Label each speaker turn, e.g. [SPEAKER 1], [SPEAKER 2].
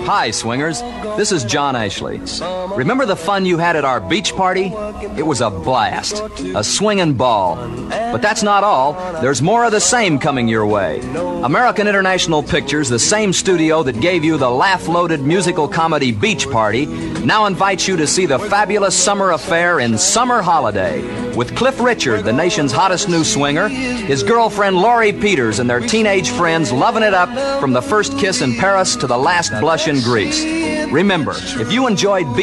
[SPEAKER 1] Hi, swingers. This is John Ashley. Remember the fun you had at our beach party? It was a blast. A swinging ball. But that's not all. There's more of the same coming your way. American International Pictures, the same studio that gave you the laugh-loaded musical comedy Beach Party, now invites you to see the fabulous summer affair in Summer Holiday with Cliff Richard, the nation's hottest new swinger, his girlfriend Laurie Peters, and their teenage friends loving it up from the first kiss in Paris to the last blush in Greece. Remember, if you enjoyed